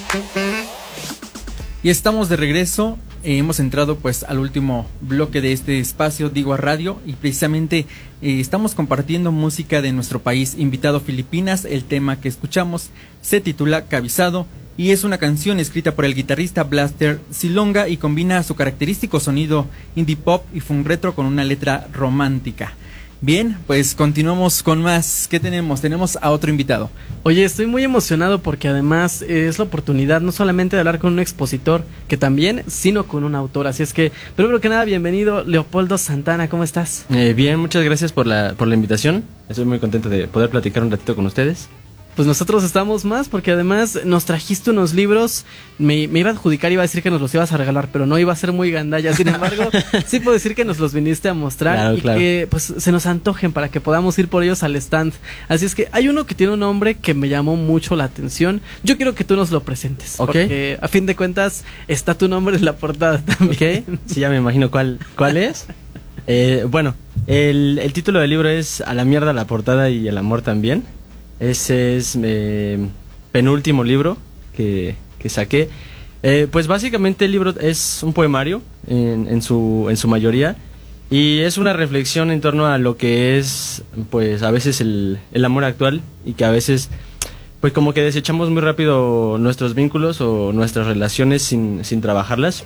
Y estamos de regreso. Hemos entrado pues al último bloque de este espacio, Digo a Radio, y precisamente estamos compartiendo música de nuestro país. Invitado Filipinas, el tema que escuchamos se titula Cabizado y es una canción escrita por el guitarrista Blaster Silonga y combina su característico sonido indie pop y funk retro con una letra romántica. Bien, pues continuamos con más. ¿Qué tenemos? Tenemos a otro invitado. Oye, estoy muy emocionado porque además es la oportunidad no solamente de hablar con un expositor, que también, sino con un autor. Así es que, primero que nada, bienvenido Leopoldo Santana, ¿cómo estás? Bien, muchas gracias por la invitación. Estoy muy contento de poder platicar un ratito con ustedes. Pues nosotros estamos más porque además nos trajiste unos libros. Me iba a adjudicar, iba a decir que nos los ibas a regalar, pero no iba a ser muy gandalla. Sin embargo, sí puedo decir que nos los viniste a mostrar, claro, y claro, que pues se nos antojen para que podamos ir por ellos al stand. Así es que hay uno que tiene un nombre que me llamó mucho la atención. Yo quiero que tú nos lo presentes, porque a fin de cuentas está tu nombre en la portada también. Sí, ya me imagino cuál es. Bueno, el título del libro es A la mierda la portada y el amor también. Ese es penúltimo libro que saqué. Pues básicamente el libro es un poemario en su mayoría, y es una reflexión en torno a lo que es pues a veces el amor actual, y que a veces pues como que desechamos muy rápido nuestros vínculos o nuestras relaciones sin trabajarlas.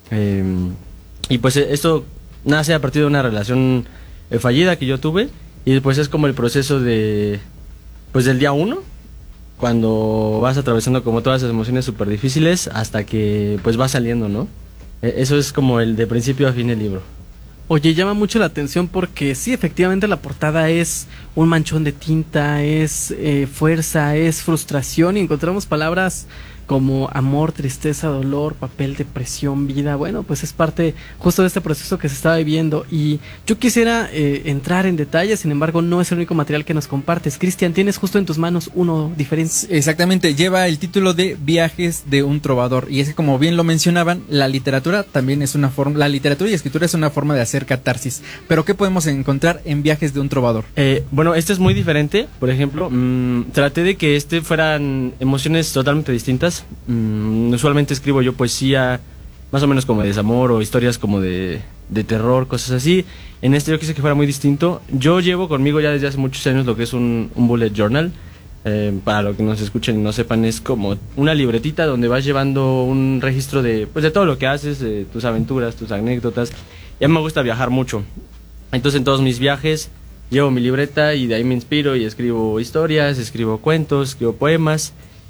Y pues esto nace a partir de una relación fallida que yo tuve, y pues es como el proceso pues del día uno, cuando vas atravesando como todas esas emociones súper difíciles hasta que pues va saliendo, ¿no? Eso es como el de principio a fin del libro. Oye, llama mucho la atención porque sí, efectivamente la portada es un manchón de tinta, es fuerza, es frustración, y encontramos palabras como amor, tristeza, dolor, papel, depresión, vida. Bueno, pues es parte justo de este proceso que se está viviendo, y yo quisiera entrar en detalle. Sin embargo, no es el único material que nos compartes. Cristian, tienes justo en tus manos uno diferente. Exactamente, lleva el título de Viajes de un trovador, y es que, como bien lo mencionaban, la literatura también es una forma, la literatura y escritura es una forma de hacer catarsis. Pero ¿qué podemos encontrar en Viajes de un trovador? Bueno, este es muy diferente. Por ejemplo, traté de que fueran emociones totalmente distintas. Usualmente escribo yo poesía más o menos como de desamor, o historias como de terror, cosas así. En este yo quise que fuera muy distinto. Yo llevo conmigo ya desde hace muchos años lo que es un bullet journal. Para lo que nos escuchen y no sepan, es como una libretita donde vas llevando un registro de todo lo que haces, de tus aventuras, tus anécdotas. Y a mí me gusta viajar mucho, entonces en todos mis viajes llevo mi libreta, y de ahí me inspiro y escribo historias, escribo cuentos, escribo poemas.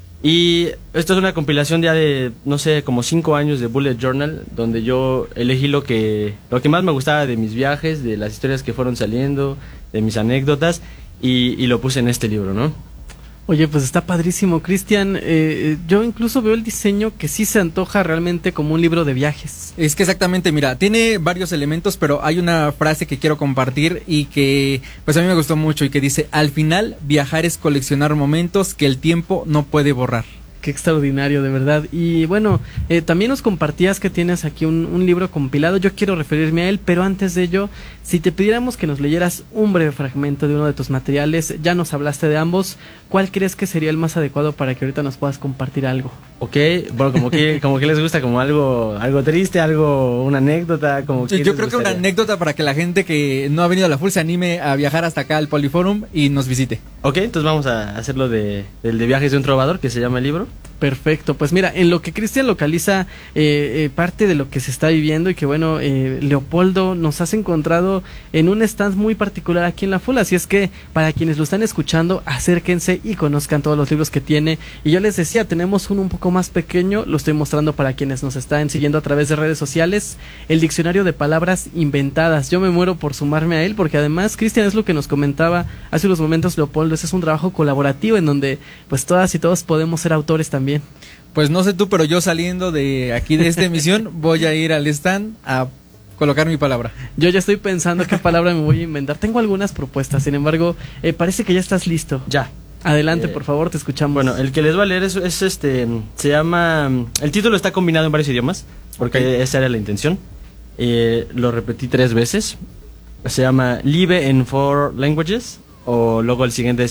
Y esto es una compilación ya de, no sé, como 5 años de bullet journal, donde yo elegí lo que más me gustaba de mis viajes, de las historias que fueron saliendo, de mis anécdotas, y lo puse en este libro, ¿no? Oye, pues está padrísimo, Cristian. Yo incluso veo el diseño que sí se antoja realmente como un libro de viajes. Es que exactamente, mira, tiene varios elementos, pero hay una frase que quiero compartir y que pues a mí me gustó mucho, y que dice: al final, viajar es coleccionar momentos que el tiempo no puede borrar. Qué extraordinario, de verdad. Y bueno, también nos compartías que tienes aquí un libro compilado. Yo quiero referirme a él, pero antes de ello, si te pidiéramos que nos leyeras un breve fragmento de uno de tus materiales, ya nos hablaste de ambos, ¿cuál crees que sería el más adecuado para que ahorita nos puedas compartir algo? Ok, bueno, como que les gusta, como algo triste, una anécdota, como que yo creo que una anécdota para que la gente que no ha venido a la FUL se anime a viajar hasta acá al Poliforum y nos visite. Ok, entonces vamos a hacerlo del de Viajes de un trovador, que se llama el libro. Perfecto, pues mira, en lo que Cristian localiza parte de lo que se está viviendo, y que bueno, Leopoldo, nos has encontrado en un stand muy particular aquí en la FUL, así es que para quienes lo están escuchando, acérquense y conozcan todos los libros que tiene. Y yo les decía, tenemos uno un poco más pequeño, lo estoy mostrando para quienes nos están siguiendo a través de redes sociales, el diccionario de palabras inventadas. Yo me muero por sumarme a él, porque además, Cristian, es lo que nos comentaba hace unos momentos Leopoldo, ese es un trabajo colaborativo en donde pues todas y todos podemos ser autores también. Pues no sé tú, pero yo saliendo de aquí de esta emisión voy a ir al stand a colocar mi palabra. Yo ya estoy pensando qué palabra me voy a inventar. Tengo algunas propuestas, sin embargo, parece que ya estás listo. Ya. Adelante, por favor, te escuchamos. Bueno, el que les voy a leer es se llama, el título está combinado en varios idiomas, porque esa era la intención. Lo repetí 3 veces. Se llama Live in 4 Languages, o luego el siguiente